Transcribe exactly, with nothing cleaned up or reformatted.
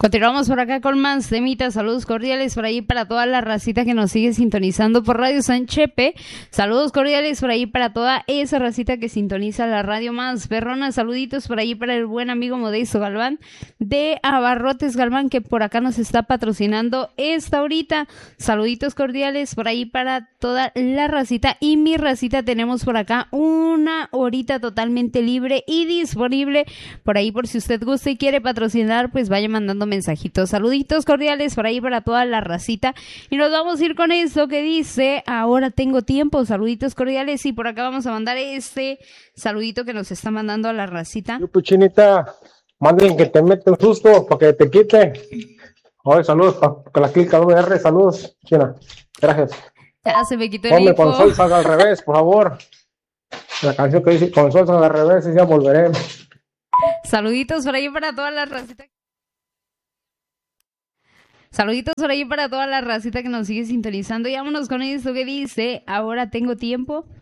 Continuamos por acá con más temitas. Saludos cordiales por ahí para toda la racita que nos sigue sintonizando por Radio San Chepe. Saludos cordiales por ahí para toda esa racita que sintoniza la radio más perrona. Saluditos por ahí para el buen amigo Modesto Galván de Abarrotes Galván, que por acá nos está patrocinando esta horita. Saluditos cordiales por ahí para toda la racita. Y mi racita, tenemos por acá una horita totalmente libre y disponible por ahí, por si usted gusta y quiere patrocinar, pues vaya mandando mensajitos. Saluditos cordiales por ahí para toda la racita. Y nos vamos a ir con esto que dice: ahora tengo tiempo. Saluditos cordiales. Y por acá vamos a mandar este saludito que nos está mandando a la racita. Yo, Puchinita, manden que te mete un susto para que te quite. Oye, saludos para la clica W R. Saludos, China. Gracias. Ya se me quitó el Ponme hipo. con sol salga al revés, por favor. La canción que dice con sol salga al revés, y ya volveré. Saluditos por ahí para toda la racita. Saluditos por ahí para toda la racita que nos sigue sintonizando. Y vámonos con esto que dice: ahora tengo tiempo.